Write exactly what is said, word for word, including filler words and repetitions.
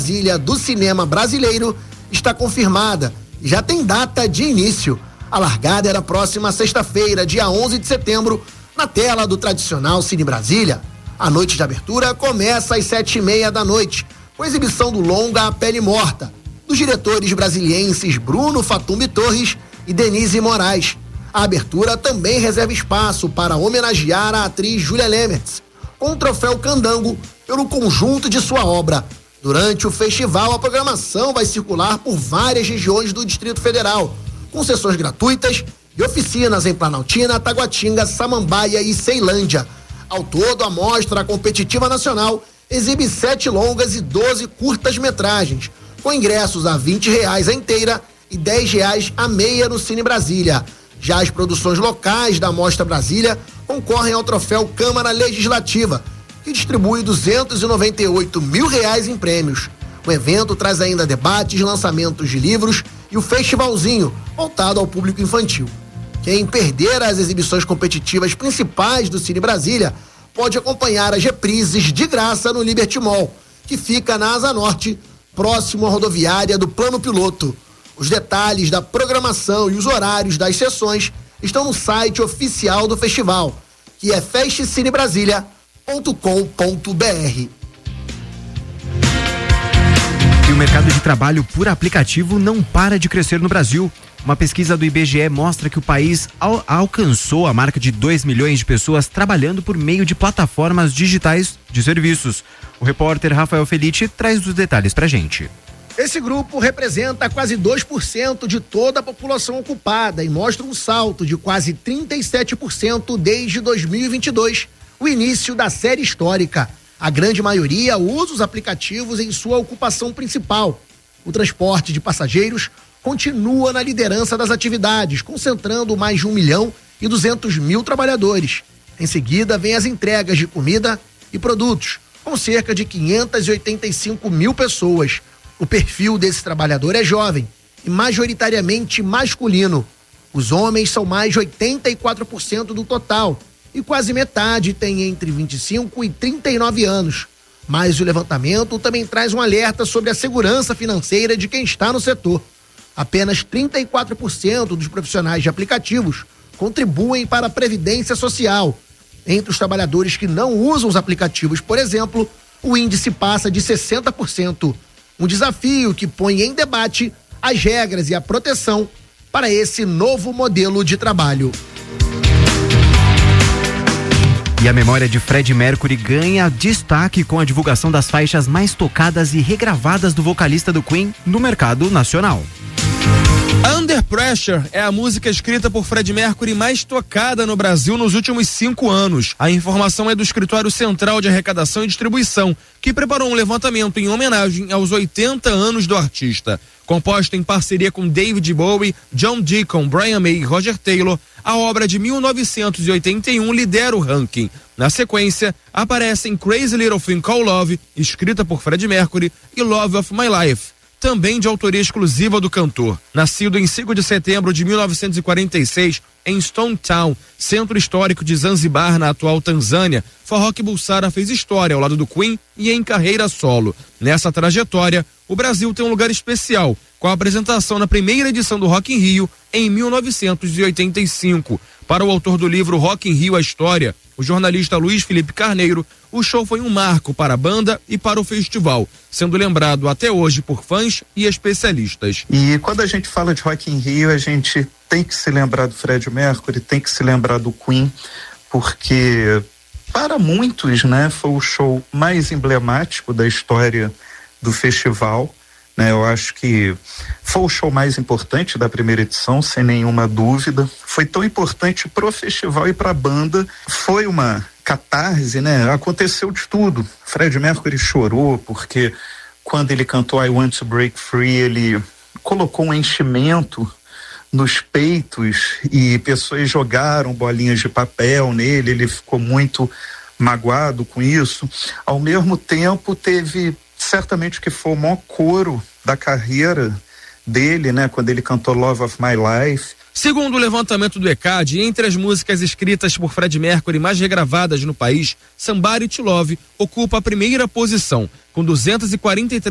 Brasília do cinema brasileiro está confirmada e já tem data de início. A largada era próxima sexta-feira, dia onze de setembro, na tela do tradicional Cine Brasília. A noite de abertura começa às sete e meia da noite, com exibição do longa A Pele Morta, dos diretores brasilienses Bruno Fatumbi Torres e Denise Moraes. A abertura também reserva espaço para homenagear a atriz Julia Lemertz, com o troféu Candango pelo conjunto de sua obra. Durante o festival, a programação vai circular por várias regiões do Distrito Federal, com sessões gratuitas e oficinas em Planaltina, Taguatinga, Samambaia e Ceilândia. Ao todo, a Mostra Competitiva Nacional exibe sete longas e doze curtas-metragens, com ingressos a vinte reais a inteira e dez reais a meia no Cine Brasília. Já as produções locais da Mostra Brasília concorrem ao troféu Câmara Legislativa, que distribui duzentos e noventa e oito mil reais em prêmios. O evento traz ainda debates, lançamentos de livros e o festivalzinho, voltado ao público infantil. Quem perder as exibições competitivas principais do Cine Brasília pode acompanhar as reprises de graça no Liberty Mall, que fica na Asa Norte, próximo à rodoviária do Plano Piloto. Os detalhes da programação e os horários das sessões estão no site oficial do festival, que é fest cine brasilia ponto com ponto b r. E o mercado de trabalho por aplicativo não para de crescer no Brasil. Uma pesquisa do I B G E mostra que o país al- alcançou a marca de dois milhões de pessoas trabalhando por meio de plataformas digitais de serviços. O repórter Rafael Felice traz os detalhes pra gente. Esse grupo representa quase dois por cento de toda a população ocupada e mostra um salto de quase trinta e sete por cento desde dois mil e vinte e dois, o início da série histórica. A grande maioria usa os aplicativos em sua ocupação principal. O transporte de passageiros continua na liderança das atividades, concentrando mais de um milhão e duzentos mil trabalhadores. Em seguida, vem as entregas de comida e produtos, com cerca de quinhentas e oitenta e cinco mil pessoas. O perfil desse trabalhador é jovem e majoritariamente masculino. Os homens são mais de oitenta e quatro por cento do total e quase metade tem entre vinte e cinco e trinta e nove anos. Mas o levantamento também traz um alerta sobre a segurança financeira de quem está no setor. Apenas trinta e quatro por cento dos profissionais de aplicativos contribuem para a Previdência Social. Entre os trabalhadores que não usam os aplicativos, por exemplo, o índice passa de sessenta por cento. Um desafio que põe em debate as regras e a proteção para esse novo modelo de trabalho. E a memória de Freddie Mercury ganha destaque com a divulgação das faixas mais tocadas e regravadas do vocalista do Queen no mercado nacional. Under Pressure é a música escrita por Freddie Mercury mais tocada no Brasil nos últimos cinco anos. A informação é do Escritório Central de Arrecadação e Distribuição, que preparou um levantamento em homenagem aos oitenta anos do artista. Composta em parceria com David Bowie, John Deacon, Brian May e Roger Taylor, a obra de mil novecentos e oitenta e um lidera o ranking. Na sequência, aparecem Crazy Little Thing Called Love, escrita por Freddie Mercury, e Love of My Life, também de autoria exclusiva do cantor. Nascido em cinco de setembro de mil novecentos e quarenta e seis, em Stone Town, centro histórico de Zanzibar, na atual Tanzânia, Farrokh Bulsara fez história ao lado do Queen e em carreira solo. Nessa trajetória, o Brasil tem um lugar especial, com a apresentação na primeira edição do Rock in Rio, em mil novecentos e oitenta e cinco. Para o autor do livro Rock in Rio, a História, o jornalista Luiz Felipe Carneiro, o show foi um marco para a banda e para o festival, sendo lembrado até hoje por fãs e especialistas. E quando a gente fala de Rock in Rio, a gente tem que se lembrar do Freddie Mercury, tem que se lembrar do Queen, porque para muitos, né, foi o show mais emblemático da história do festival. Né, eu acho que foi o show mais importante da primeira edição, sem nenhuma dúvida. Foi tão importante pro festival e pra banda. Foi uma catarse, né? Aconteceu de tudo. Freddie Mercury chorou porque quando ele cantou I Want to Break Free, ele colocou um enchimento nos peitos e pessoas jogaram bolinhas de papel nele. Ele ficou muito magoado com isso. Ao mesmo tempo, teve certamente que foi o maior coro da carreira dele, né? Quando ele cantou Love of My Life. Segundo o levantamento do E C A D, entre as músicas escritas por Freddie Mercury mais regravadas no país, Somebody to Love ocupa a primeira posição, com duzentas e quarenta e três